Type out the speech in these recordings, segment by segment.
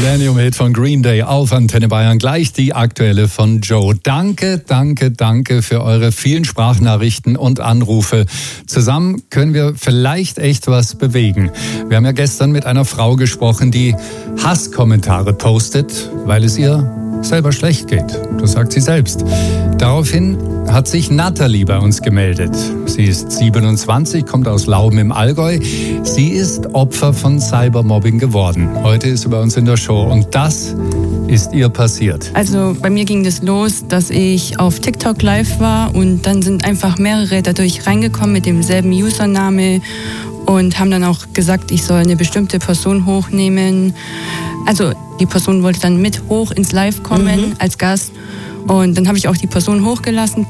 Millennium-Hit von Green Day auf Antenne Bayern. Gleich die aktuelle von Joe. Danke für eure vielen Sprachnachrichten und Anrufe. Zusammen können wir vielleicht echt was bewegen. Wir haben ja gestern mit einer Frau gesprochen, die Hasskommentare postet, weil es ihr selber schlecht geht. Das sagt sie selbst. Daraufhin hat sich Nathalie bei uns gemeldet. Sie ist 27, kommt aus Lauben im Allgäu. Sie ist Opfer von Cybermobbing geworden. Heute ist sie bei uns in der Show und das ist ihr passiert. Also bei mir ging das los, dass ich auf TikTok live war und dann sind einfach mehrere dadurch reingekommen mit demselben Username und haben dann auch gesagt, ich soll eine bestimmte Person hochnehmen. Also die Person wollte dann mit hoch ins Live kommen als Gast und dann habe ich auch die Person hochgelassen,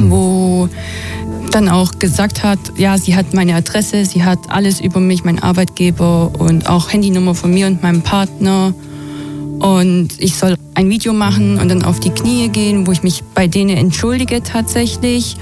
wo dann auch gesagt hat, ja, sie hat meine Adresse, sie hat alles über mich, mein Arbeitgeber und auch Handynummer von mir und meinem Partner. Und ich soll ein Video machen und dann auf die Knie gehen, wo ich mich bei denen entschuldige tatsächlich.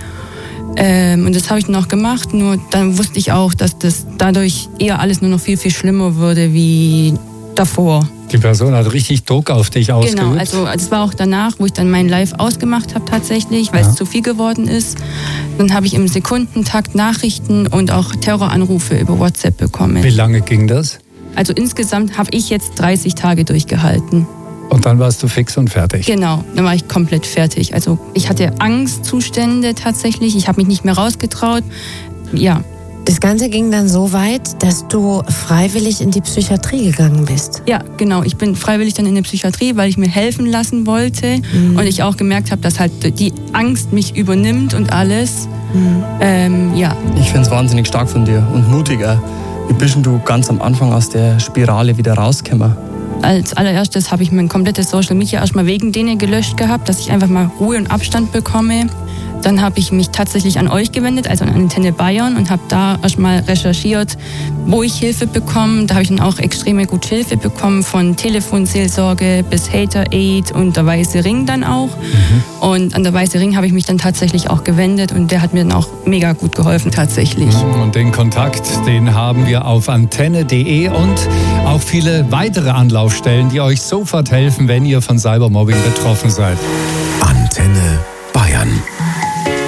Und das habe ich dann auch gemacht, nur dann wusste ich auch, dass das dadurch eher alles nur noch viel, viel schlimmer würde wie davor. Die Person hat richtig Druck auf dich ausgeübt. Genau, also das war auch danach, wo ich dann mein Live ausgemacht habe tatsächlich, weil es zu viel geworden ist. Dann habe ich im Sekundentakt Nachrichten und auch Terroranrufe über WhatsApp bekommen. Wie lange ging das? Also insgesamt habe ich jetzt 30 Tage durchgehalten. Und dann warst du fix und fertig? Genau, dann war ich komplett fertig. Also ich hatte Angstzustände tatsächlich, ich habe mich nicht mehr rausgetraut. Ja. Das Ganze ging dann so weit, dass du freiwillig in die Psychiatrie gegangen bist. Ja, genau. Ich bin freiwillig dann in die Psychiatrie, weil ich mir helfen lassen wollte. Und ich auch gemerkt habe, dass halt die Angst mich übernimmt und alles. Ja. Ich finde es wahnsinnig stark von dir und mutig auch. Wie bist du ganz am Anfang aus der Spirale wieder rausgekommen? Als allererstes habe ich mein komplettes Social Media erstmal wegen denen gelöscht gehabt, dass ich einfach mal Ruhe und Abstand bekomme. Dann habe ich mich tatsächlich an euch gewendet, also an Antenne Bayern und habe da erstmal recherchiert, wo ich Hilfe bekomme. Da habe ich dann auch extreme gut Hilfe bekommen, von Telefonseelsorge bis Hater Aid und der Weiße Ring dann auch. Und an der Weiße Ring habe ich mich dann tatsächlich auch gewendet und der hat mir dann auch mega gut geholfen tatsächlich. Und den Kontakt, den haben wir auf antenne.de und auch viele weitere Anlaufstellen, die euch sofort helfen, wenn ihr von Cybermobbing betroffen seid. Antenne Bayern.